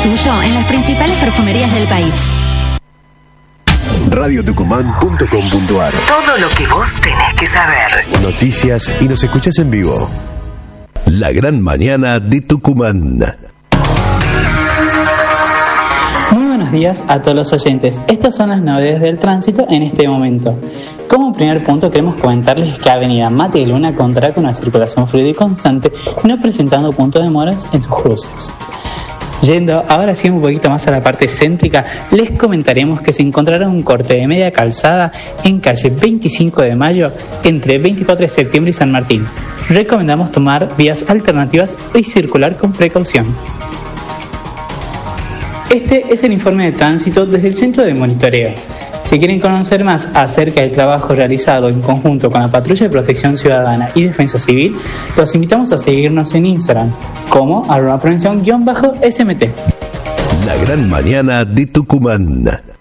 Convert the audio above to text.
tuyo en las principales perfumerías del país. radiotucumán.com.ar. Todo lo que vos tenés que saber. Noticias y nos escuchás en vivo. La gran mañana de Tucumán. Muy buenos días a todos los oyentes. Estas son las novedades del tránsito en este momento. Como primer punto queremos comentarles que Avenida Mate y Luna contará con una circulación fluida y constante, no presentando puntos de demoras en sus cruces. Yendo ahora sí un poquito más a la parte céntrica, les comentaremos que se encontrará un corte de media calzada en calle 25 de Mayo entre 24 de septiembre y San Martín. Recomendamos tomar vías alternativas y circular con precaución. Este es el informe de tránsito desde el Centro de Monitoreo. Si quieren conocer más acerca del trabajo realizado en conjunto con la Patrulla de Protección Ciudadana y Defensa Civil, los invitamos a seguirnos en Instagram como @prevención_SMT. La gran mañana de Tucumán.